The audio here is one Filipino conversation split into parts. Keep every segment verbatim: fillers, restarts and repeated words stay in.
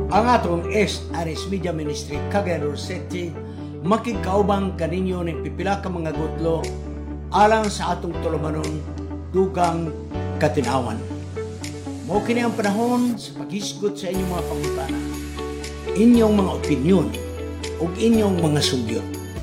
Ang atong S R S Media Ministry Cagayan de City makikaubang kaninyo ng pipila ka mga gutlo alang sa atong tulumanon dugang katinawan. Mao kini ang panahon sa paghisgot sa inyong mga pangutana, inyong mga opinyon ug inyong mga sugyot.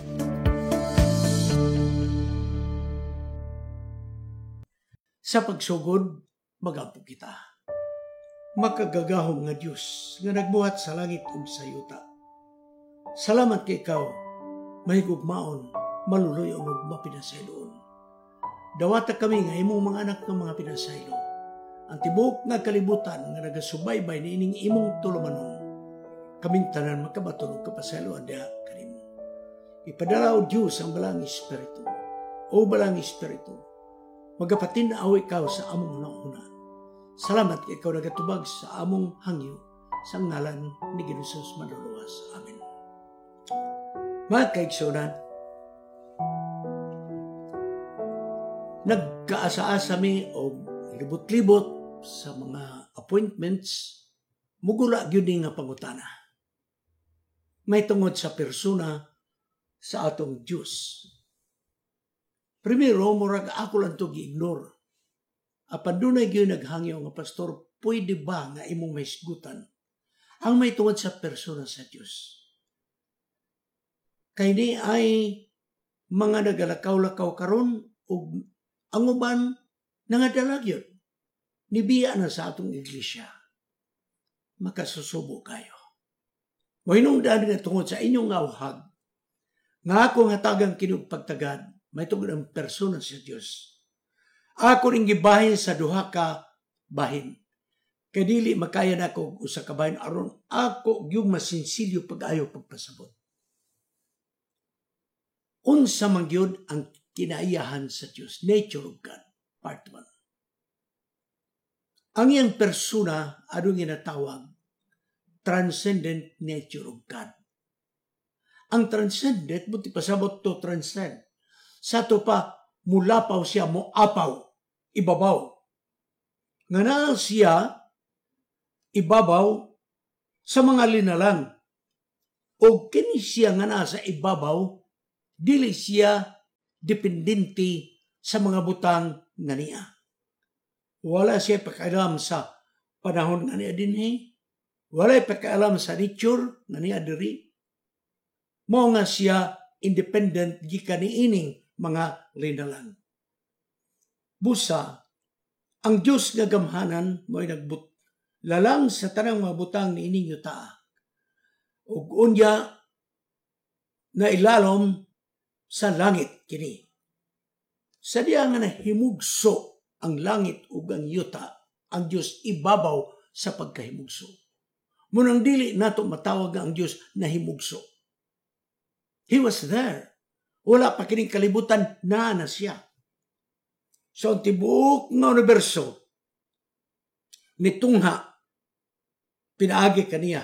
Sa pagsugod, mag-ampo kita. Makagagahom nga Diyos nga nagbuhat sa langit ug sa yuta. Salamat kay ikaw, mahigugmaon, maluluyon ug mapinasayloon. Dawata kami nga imong mga anak ng mga pinasaylo. Ang tibok nga kalibutan nga nagasubaybay ni ining imong tulumanon. Kaming tanan makabaton ug kapasayloan diha kanimo. Ipadala o Diyos ang balang Espiritu. O balang Espiritu, magapatin-aw ikaw sa among nauna. Salamat kay ikaw nagatubag sa among hangyo sa ngalan ni Jesus Manluluwas. Amen. Mga kaigsunan, nagkaasa-asa mi o libot-libot sa mga appointments, mugula gyud nga pangutana. May tungod sa persona sa atong Diyos. Primero, murag ako lang ito gi-ignore. Apan dunay gyud naghangyo nga pastor, pwede ba nga imong mahisgutan ang may tungod sa persona sa Dios? Kay ni ay mga nagalakaw-lakaw karon ug ang uban nangadala gyud nibiya na sa atong iglesia. Makasusubo kayo. Mohinungdan nga tungod sa inyong awhag nga ako hatagang kinug pagtagad may tungod ang persona sa Dios. Ako ring gibahin sa duha ka bahin. Kay dili makaya na ako usa ka bahin aron ako gyud masinsilyo pag-ayo pagpasabot. Unsa man gyud ang kinaiyahan sa Dios, nature of God, part one. Ang iyang persona adung ginatawag transcendent nature of God. Ang transcendent buti pasabot to transcend. Sa to pa mulapaw siya, moapaw, ibabaw. Nga na siya, ibabaw sa mga linalang. O kini siya nga na sa ibabaw, dili siya dependente sa mga butang nga niya. Wala siya pakialam sa panahon nga niya dinhi. Wala pakialam sa nature nga niya diri. Mao nga siya independent gikan niining mga linalang. Busa, ang Diyos nga gamhanan mo'y nagbut lalang sa tanang mga butang ni ining yuta. Ug unya na ilalom sa langit kini. Sa diya nga nahimugso ang langit ug ang yuta, ang Diyos ibabaw sa pagkahimugso. Munang dili nato matawag ang Diyos na himugso. He was there. Wala pa kining kalibutan na na siya. So, ang tibuok nga universo, nitungha, pinaagi kaniya,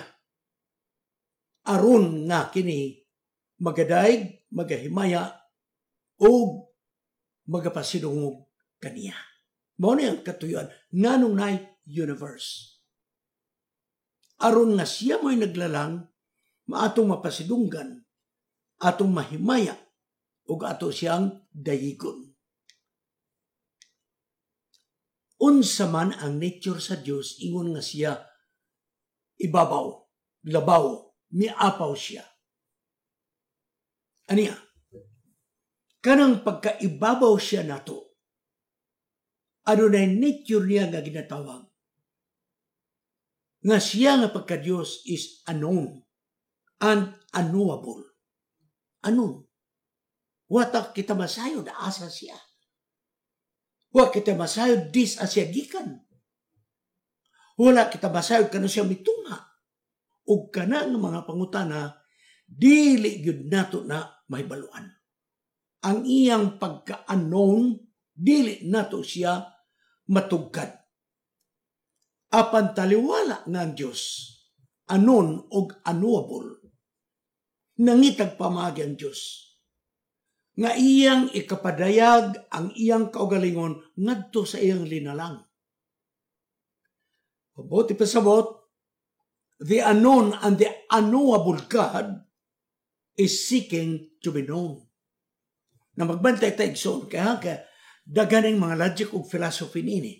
aron nga kini magadaig, magahimaya, o magapasidungog kaniya. Mao ni ang katuyuan, nga nung na universe. Aron nga siya mo'y naglalang, maatong mapasidunggan, atong mahimaya, ug ato siyang dayigon. Unsa man ang nature sa Dios ingon nga siya ibabaw, labaw, miapaw siya. Aniya, kanang pagkaibabaw siya nato, adunay nature niya nga ginatawag. Nga siya nga pagka-Dios is unknown and unknowable. Unknown. Wata kita masayod, asa siya. Wala kita masayod, dis asya gikan. Wala kita masayod, kano siya mitungha. O kana ng mga pangutana, dili yun nato na may baluan. Ang iyang pagka-unknown, dili nato siya matugkad. Apan taliwala nga ang Diyos, unknown o unknowable, nangitag pamagi ang Diyos. Nga iyang ikapadayag ang iyang kaugalingon ngadto sa iyang linalang. Mabuti pasabot, the unknown and the unknowable God is seeking to be known. Na magbantay tayo igsoon, kaya kaya daganing mga logic o philosophy nini.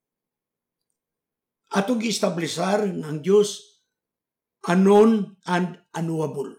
Atong i-establisar ng Diyos unknown and unknowable.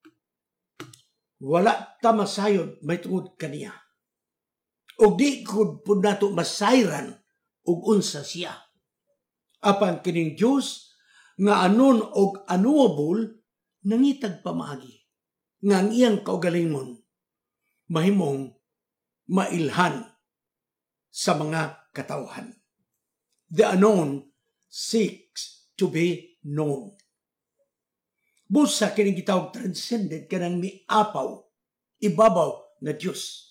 Wala ta masayod may tungod kaniya. O di kud pud nato masayran og unsa siya. Apan kining Diyos nga unknown og unknowable nangitag pamaagi nga ang iyang kaugalingon mahimong mailhan sa mga katawhan. The unknown seeks to be known. Busa kining gitawag transcendent kanang miapaw, ibabaw na Diyos.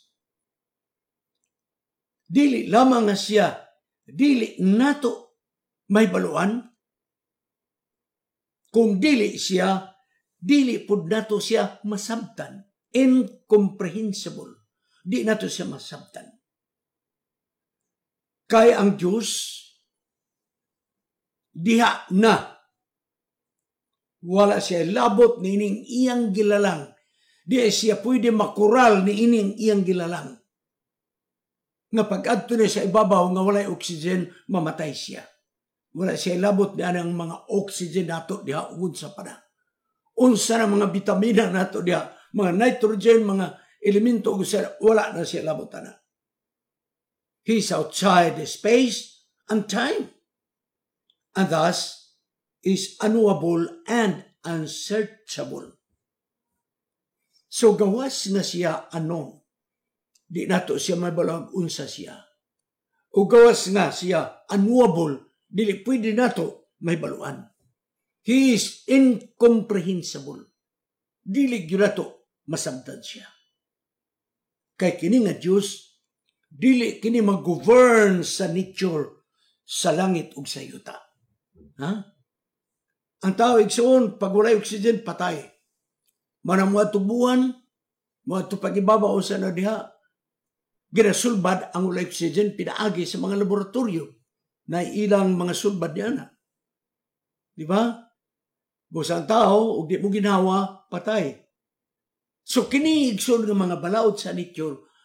Dili lamang nga siya, dili nato may baluan, kung dili siya, dili pud nato siya masabtan, incomprehensible. Di nato siya masabtan. Kaya ang Diyos, diha na, wala siya labot ni ining iyang gilalang. Di siya pwede makural ni ining iyang gilalang. Nga pag-adto na sa ibabaw nga walay oxygen, mamatay siya. Wala siya labot na ang mga oxygen nato diha ugod sa pana. Unsa na mga vitamina nato diha, mga nitrogen, mga elemento ugod sa wala na siya labot na. He's outside the space and time. And thus, is unknowable and unsearchable. So gawas na siya unknown. Di nato siya may balag unsa siya. O gawas nga siya unknowable, dili pwede nato may baluan. He is incomprehensible. Dili gyud nato masabtan siya. Kay kini nga Dios, dili kini mag-govern sa nature sa langit ug sa yuta. Ha? Ang tao igsoon, pag walay oxygen, patay. Manang mga tubuhan, mga tupagibabaw sa na diha, ginasulbad ang walay oxygen, pinaagi sa mga laboratorio na ilang mga sulbad niya na. Di ba? Busa ang tao, ug di mo ginawa, patay. So kini igsoon ng mga balaod sa nature,